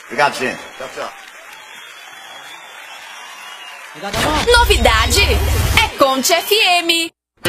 Obrigado, gente. Tchau, tchau. Novidade é Conte FM.